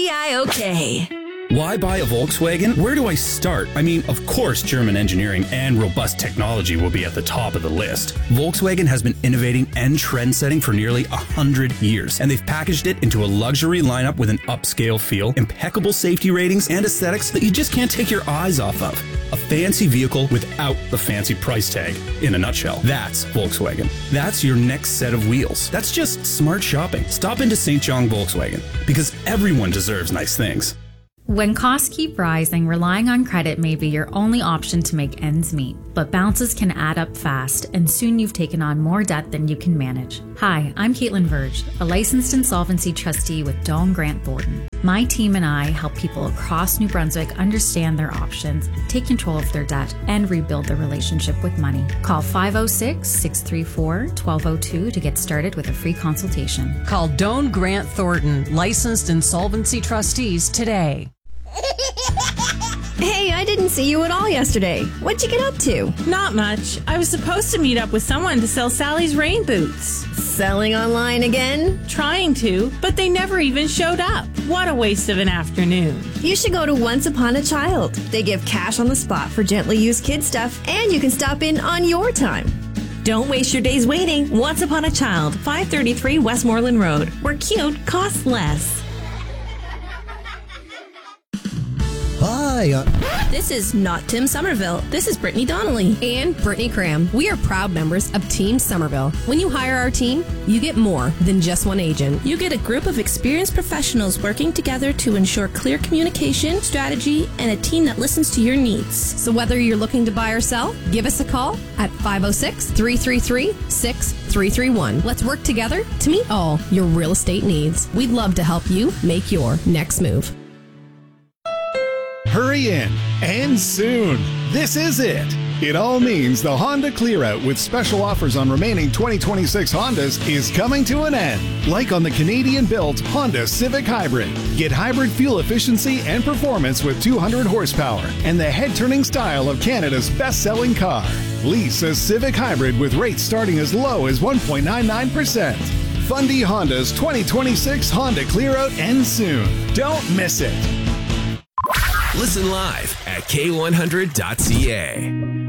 KTIOK. Why buy a Volkswagen? Where do I start? I mean, of course, German engineering and robust technology will be at the top of the list. Volkswagen has been innovating and trend-setting for nearly 100 years, and they've packaged it into a luxury lineup with an upscale feel, impeccable safety ratings, and aesthetics that you just can't take your eyes off of. A fancy vehicle without the fancy price tag. In a nutshell, that's Volkswagen. That's your next set of wheels. That's just smart shopping. Stop into St. John Volkswagen, because everyone deserves nice things. When costs keep rising, relying on credit may be your only option to make ends meet. But bounces can add up fast, and soon you've taken on more debt than you can manage. Hi, I'm Caitlin Verge, a licensed insolvency trustee with Doane Grant Thornton. My team and I help people across New Brunswick understand their options, take control of their debt, and rebuild their relationship with money. Call 506-634-1202 to get started with a free consultation. Call Doane Grant Thornton, licensed insolvency trustees today. Hey, I didn't see you at all yesterday. What'd you get up to? Not much. I was supposed to meet up with someone to sell Sally's rain boots. Selling online again? Trying to, but they never even showed up. What a waste of an afternoon. You should go to Once Upon a Child. They give cash on the spot for gently used kid stuff, and you can stop in on your time. Don't waste your days waiting. Once Upon a Child, 533 Westmoreland Road, where cute costs less. Hi. This is not Tim Somerville. This is Brittany Donnelly. And Brittany Cram. We are proud members of Team Somerville. When you hire our team, you get more than just one agent. You get a group of experienced professionals working together to ensure clear communication, strategy, and a team that listens to your needs. So whether you're looking to buy or sell, give us a call at 506-333-6331. Let's work together to meet all your real estate needs. We'd love to help you make your next move. Hurry in, and soon. This is it. It all means the Honda Clear-Out with special offers on remaining 2026 Hondas is coming to an end. Like on the Canadian-built Honda Civic Hybrid. Get hybrid fuel efficiency and performance with 200 horsepower and the head-turning style of Canada's best-selling car. Lease a Civic Hybrid with rates starting as low as 1.99%. Fundy Honda's 2026 Honda Clear-Out ends soon. Don't miss it. Listen live at K100.ca.